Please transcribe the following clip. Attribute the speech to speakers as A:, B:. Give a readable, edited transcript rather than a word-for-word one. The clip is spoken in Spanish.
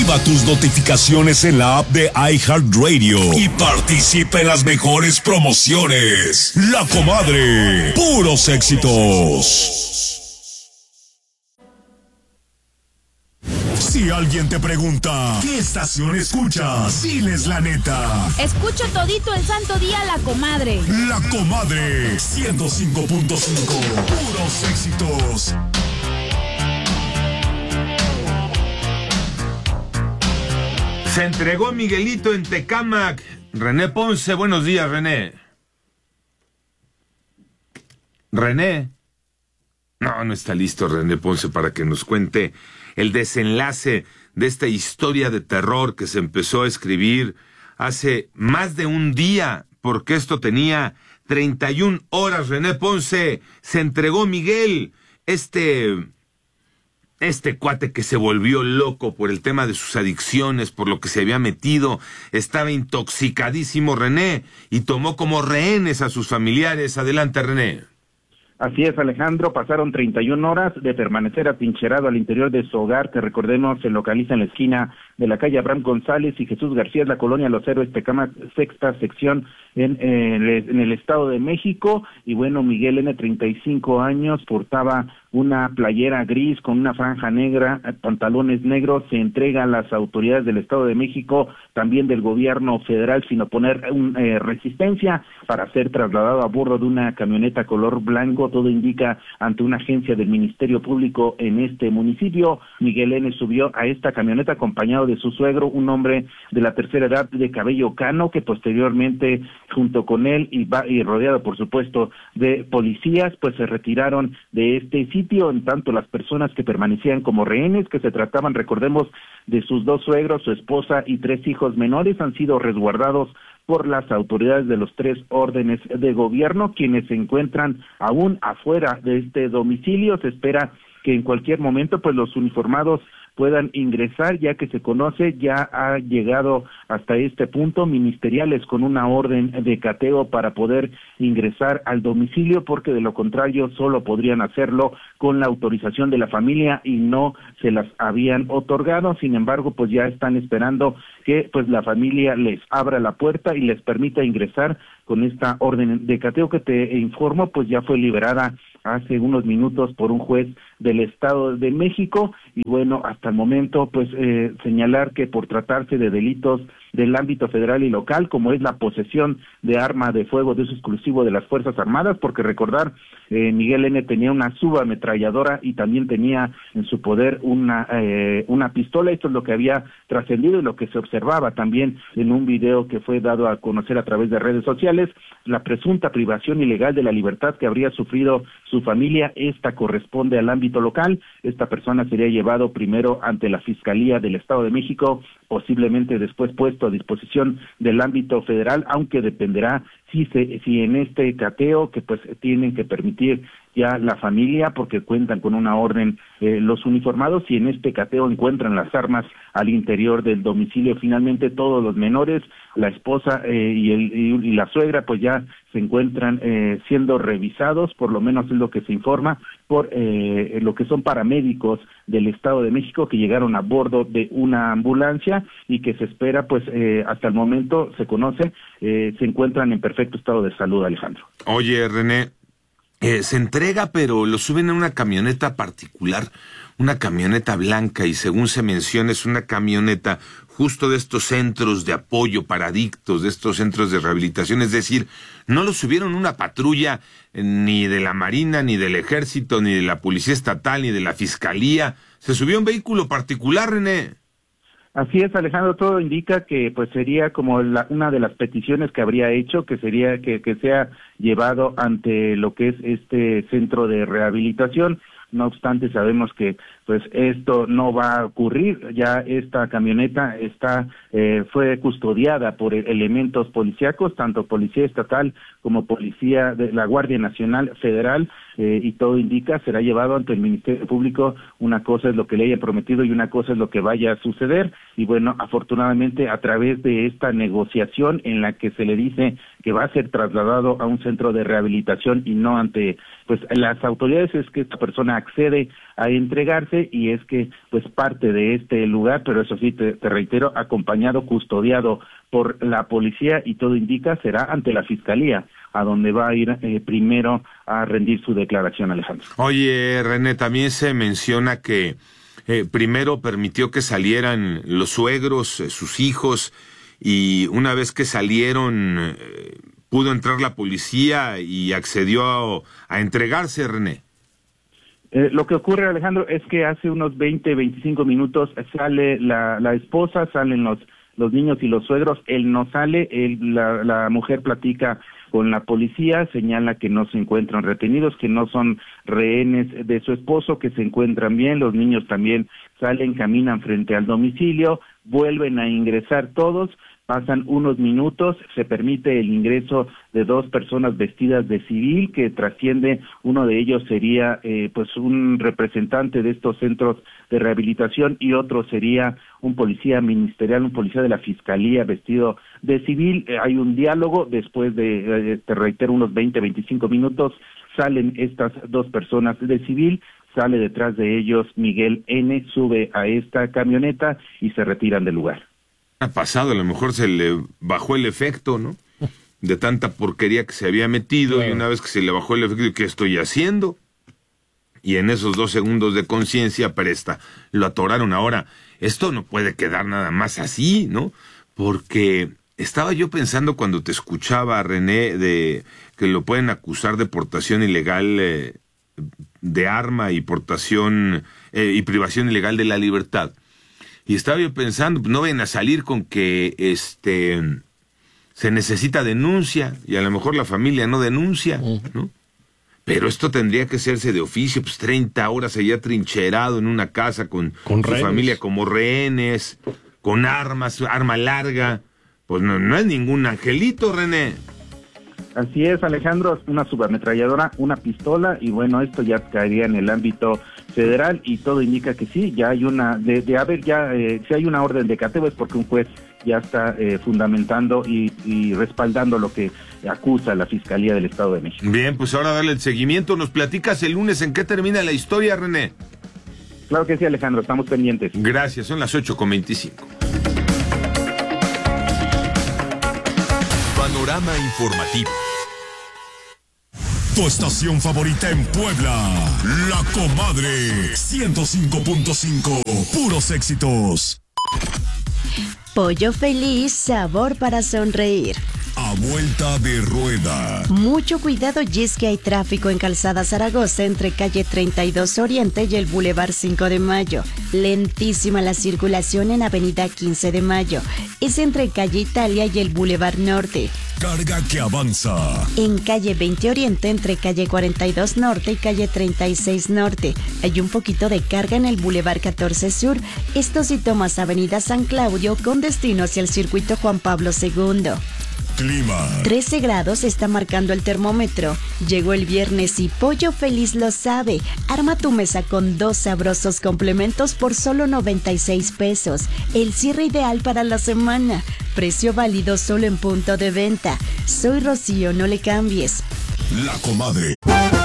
A: Activa tus notificaciones en la app de iHeartRadio y participa en las mejores promociones. La Comadre, puros éxitos. Si alguien te pregunta, ¿qué estación escuchas? Diles la neta.
B: Escucho todito el santo día La Comadre.
A: La Comadre, 105.5, puros éxitos.
C: Se entregó Miguelito en Tecámac. René Ponce, buenos días, René. René. No está listo René Ponce para que nos cuente el desenlace de esta historia de terror que se empezó a escribir hace más de un día, porque esto tenía 31 horas. René Ponce, se entregó Miguel, este cuate que se volvió loco por el tema de sus adicciones, por lo que se había metido, estaba intoxicadísimo René, y tomó como rehenes a sus familiares. Adelante, René.
D: Así es, Alejandro, pasaron 31 horas de permanecer atrincherado al interior de su hogar, que recordemos se localiza en la esquina de la calle Abraham González y Jesús García, es la colonia Los Héroes, Tecámac, sexta sección en el Estado de México. Y bueno, Miguel N., 35 años, portaba una playera gris con una franja negra, pantalones negros, se entrega a las autoridades del Estado de México, también del gobierno federal, sin oponer resistencia, para ser trasladado a bordo de una camioneta color blanco. Todo indica ante una agencia del Ministerio Público en este municipio. Miguel N. subió a esta camioneta acompañado de su suegro, un hombre de la tercera edad de cabello cano, que posteriormente, junto con él y rodeado por supuesto de policías, pues se retiraron de este sitio. En tanto, las personas que permanecían como rehenes, que se trataban, recordemos, de sus dos suegros, su esposa y 3 hijos menores, han sido resguardados por las autoridades de los 3 órdenes de gobierno, quienes se encuentran aún afuera de este domicilio. Se espera que en cualquier momento pues los uniformados puedan ingresar, ya que se conoce, ya ha llegado hasta este punto ministeriales con una orden de cateo para poder ingresar al domicilio, porque de lo contrario solo podrían hacerlo con la autorización de la familia y no se las habían otorgado. Sin embargo, pues ya están esperando que pues la familia les abra la puerta y les permita ingresar. Con esta orden de cateo que te informo, pues ya fue liberada hace unos minutos por un juez del Estado de México. Y bueno, hasta el momento pues señalar que por tratarse de delitos del ámbito federal y local, como es la posesión de arma de fuego de uso exclusivo de las Fuerzas Armadas, porque recordar, Miguel N. tenía una subametralladora y también tenía en su poder una pistola. Esto es lo que había trascendido y lo que se observaba también en un video que fue dado a conocer a través de redes sociales. La presunta privación ilegal de la libertad que habría sufrido su familia, esta corresponde al ámbito local. Esta persona sería llevado primero ante la Fiscalía del Estado de México, posiblemente después puesto a disposición del ámbito federal, aunque dependerá si en este cateo, que pues tienen que permitir ya la familia porque cuentan con una orden los uniformados, y en este cateo encuentran las armas al interior del domicilio. Finalmente todos los menores, la esposa y la suegra, pues ya se encuentran siendo revisados, por lo menos es lo que se informa, por lo que son paramédicos del Estado de México, que llegaron a bordo de una ambulancia y que se espera, pues hasta el momento se conoce, se encuentran en perfecto estado de salud, Alejandro.
C: Oye, René, se entrega, pero lo suben en una camioneta particular, una camioneta blanca, y según se menciona es una camioneta justo de estos centros de apoyo para adictos, de estos centros de rehabilitación. Es decir, no lo subieron una patrulla ni de la Marina, ni del Ejército, ni de la Policía Estatal, ni de la Fiscalía. Se subió un vehículo particular, René.
D: Así es, Alejandro, todo indica que pues sería como una de las peticiones que habría hecho, que sería que sea llevado ante lo que es este centro de rehabilitación. No obstante, sabemos que pues esto no va a ocurrir. Ya esta camioneta fue custodiada por elementos policíacos, tanto Policía Estatal como Policía de la Guardia Nacional Federal, y todo indica será llevado ante el Ministerio Público. Una cosa es lo que le hayan prometido y una cosa es lo que vaya a suceder. Y bueno, afortunadamente a través de esta negociación en la que se le dice que va a ser trasladado a un centro de rehabilitación y no ante pues las autoridades. Es que esta persona accede a entregarse y es que pues parte de este lugar, pero eso sí, te reitero, acompañado, custodiado por la policía, y todo indica será ante la fiscalía, a donde va a ir primero a rendir su declaración, Alejandro.
C: Oye, René, también se menciona que primero permitió que salieran los suegros, sus hijos, y una vez que salieron pudo entrar la policía y accedió a entregarse, René.
D: Lo que ocurre, Alejandro, es que hace unos 25 minutos sale la esposa, salen los niños y los suegros, él no sale, la mujer platica con la policía, señala que no se encuentran retenidos, que no son rehenes de su esposo, que se encuentran bien, los niños también salen, caminan frente al domicilio, vuelven a ingresar todos, pasan unos minutos, se permite el ingreso de 2 personas vestidas de civil, que trasciende, uno de ellos sería pues un representante de estos centros de rehabilitación y otro sería un policía ministerial, un policía de la fiscalía vestido de civil. Hay un diálogo, después de, te reitero, unos 25 minutos, salen estas 2 personas de civil, sale detrás de ellos Miguel N., sube a esta camioneta y se retiran del lugar.
C: Ha pasado, a lo mejor se le bajó el efecto, ¿no? De tanta porquería que se había metido, y una vez que se le bajó el efecto, ¿qué estoy haciendo? Y en esos 2 segundos de conciencia presta, lo atoraron. Ahora, esto no puede quedar nada más así, ¿no? Porque estaba yo pensando cuando te escuchaba, René, de que lo pueden acusar de portación ilegal de arma y portación y privación ilegal de la libertad. Y estaba yo pensando, no vayan a salir con que se necesita denuncia, y a lo mejor la familia no denuncia, ¿no? Pero esto tendría que hacerse de oficio, pues 30 horas allá trincherado en una casa con su familia como rehenes, con armas, arma larga. Pues no es ningún angelito, René.
D: Así es, Alejandro, una subametralladora, una pistola, y bueno, esto ya caería en el ámbito federal, y todo indica que sí, ya hay una, si hay una orden de cateo es porque un juez ya está fundamentando y respaldando lo que acusa la Fiscalía del Estado de México.
C: Bien, pues ahora darle el seguimiento. ¿Nos platicas el lunes en qué termina la historia, René?
D: Claro que sí, Alejandro, estamos pendientes.
C: Gracias, son las 8:25.
A: Panorama informativo. Tu estación favorita en Puebla, La Comadre, 105.5, puros éxitos.
E: Pollo Feliz, sabor para sonreír.
A: A vuelta de rueda.
E: Mucho cuidado, y es que hay tráfico en Calzada Zaragoza entre calle 32 Oriente y el Boulevard 5 de Mayo. Lentísima la circulación en avenida 15 de Mayo. Es entre calle Italia y el Boulevard Norte.
A: Carga que avanza.
E: En calle 20 Oriente entre calle 42 Norte y calle 36 Norte. Hay un poquito de carga en el Boulevard 14 Sur. Esto si tomas avenida San Claudio con destino hacia el circuito Juan Pablo II.
A: Clima.
E: 13 grados está marcando el termómetro. Llegó el viernes y Pollo Feliz lo sabe. Arma tu mesa con 2 sabrosos complementos por solo 96 pesos. El cierre ideal para la semana. Precio válido solo en punto de venta. Soy Rocío, no le cambies.
A: La Comadre.